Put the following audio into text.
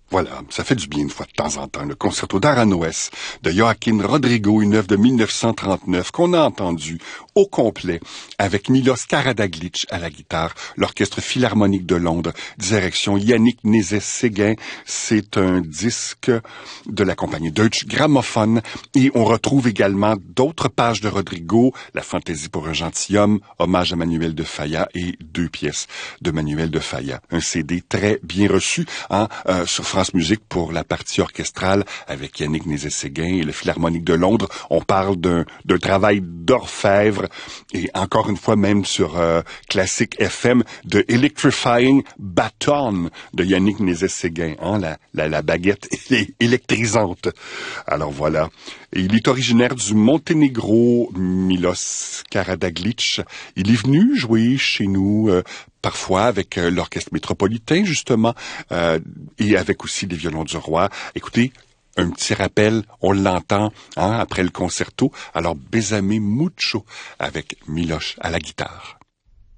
Voilà, ça fait du bien une fois de temps en temps. Le concerto d'Aranjuez de Joaquín Rodrigo, une œuvre de 1939 qu'on a entendu au complet avec Milos Karadaglic à la guitare, l'Orchestre Philharmonique de Londres, direction Yannick Nézet-Séguin. C'est un disque de la compagnie Deutsche Grammophon et on retrouve également d'autres pages de Rodrigo, La Fantaisie pour un gentilhomme, Hommage à Manuel de Falla et 2 pièces de Manuel de Falla. Un CD très bien reçu sur France Musique pour la partie orchestrale avec Yannick Nézet-Séguin et le Philharmonique de Londres. On parle d'un travail d'orfèvre et encore une fois même sur Classic FM de Electrifying Baton de Yannick Nézet-Séguin, la baguette électrisante. Alors voilà. Et il est originaire du Monténégro, Milos Karadaglic. Il est venu jouer chez nous parfois avec l'Orchestre métropolitain, justement, et avec aussi les violons du roi. Écoutez, un petit rappel, on l'entend après le concerto. Alors, Bésame mucho avec Miloš à la guitare.